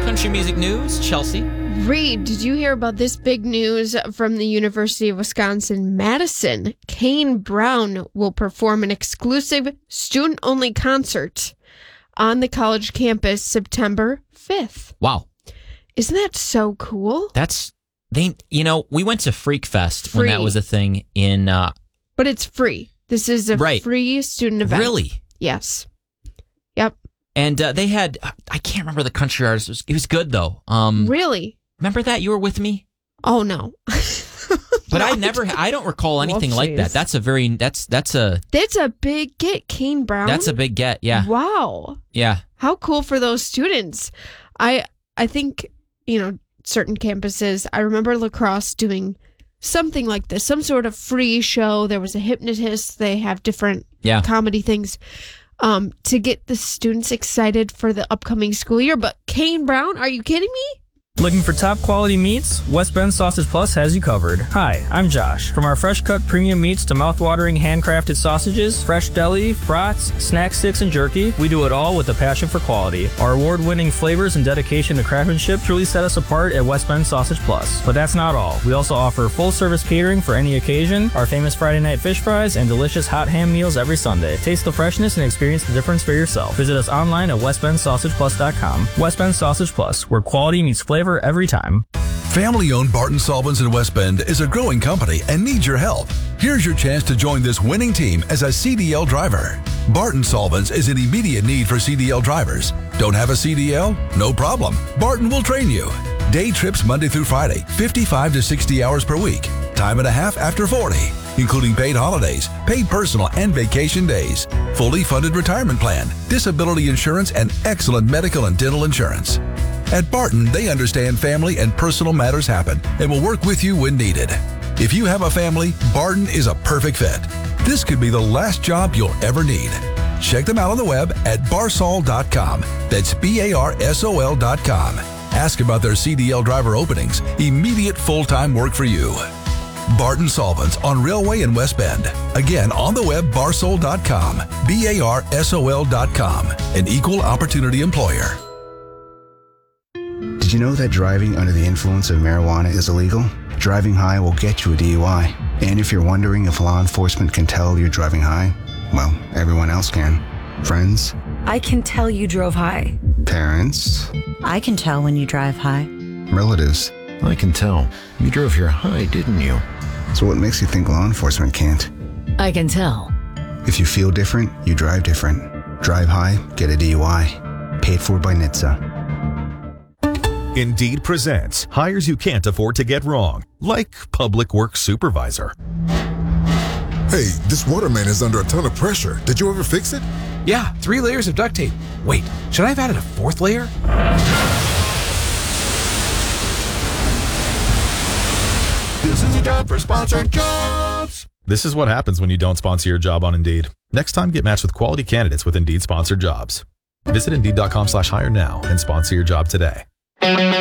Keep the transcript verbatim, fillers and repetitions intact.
country music news, Chelsea. Reed, did you hear about this big news from the University of Wisconsin-Madison? Kane Brown will perform an exclusive student-only concert on the college campus September fifth. Wow. Isn't that so cool? That's, they. you know, we went to Freak Fest Free. when that was a thing in... Uh, but it's free. This is a right. free student event. Really? Yes. Yep. And uh, they had, I can't remember the country artist. It was, it was good, though. Um, really? Remember that? You were with me? Oh, no. But I never, I don't recall anything like that. That's a very, that's, that's a... That's a big get, Kane Brown. That's a big get, yeah. Wow. Yeah. How cool for those students. I, I think, you know, certain campuses, I remember La Crosse doing something like this, some sort of free show. There was a hypnotist. They have different yeah. comedy things um, to get the students excited for the upcoming school year. But Kane Brown, are you kidding me? Looking for top quality meats? West Bend Sausage Plus has you covered. Hi, I'm Josh. From our fresh cut premium meats to mouth-watering handcrafted sausages, fresh deli, brats, snack sticks, and jerky, we do it all with a passion for quality. Our award-winning flavors and dedication to craftsmanship truly set us apart at West Bend Sausage Plus. But that's not all. We also offer full-service catering for any occasion, our famous Friday night fish fries, and delicious hot ham meals every Sunday. Taste the freshness and experience the difference for yourself. Visit us online at west bend sausage plus dot com. West Bend Sausage Plus, where quality meets flavor every time. Family-owned Barton Solvents in West Bend is a growing company and needs your help. Here's your chance to join this winning team as a C D L driver. Barton Solvents is in immediate need for C D L drivers. Don't have a C D L? No problem. Barton will train you. Day trips Monday through Friday, fifty-five to sixty hours per week. Time and a half after forty, including paid holidays, paid personal and vacation days, fully funded retirement plan, disability insurance, and excellent medical and dental insurance. At Barton, they understand family and personal matters happen and will work with you when needed. If you have a family, Barton is a perfect fit. This could be the last job you'll ever need. Check them out on the web at barsol dot com. That's B A R S O L dot com. Ask about their C D L driver openings. Immediate full-time work for you. Barton Solvents on Railway in West Bend. Again, on the web, barsol dot com. B A R S O L dot com. An equal opportunity employer. Did you know that driving under the influence of marijuana is illegal? Driving high will get you a D U I. And if you're wondering if law enforcement can tell you're driving high, well, everyone else can. Friends? I can tell you drove high. Parents? I can tell when you drive high. Relatives? I can tell. You drove here high, didn't you? So what makes you think law enforcement can't? I can tell. If you feel different, you drive different. Drive high, get a D U I. Paid for by N H T S A. Indeed presents hires you can't afford to get wrong, like public works supervisor. Hey, this water main is under a ton of pressure. Did you ever fix it? Yeah, three layers of duct tape. Wait, should I have added a fourth layer? This is a job for sponsored jobs. This is what happens when you don't sponsor your job on Indeed. Next time, get matched with quality candidates with Indeed sponsored jobs. Visit Indeed dot com slash hire now and sponsor your job today.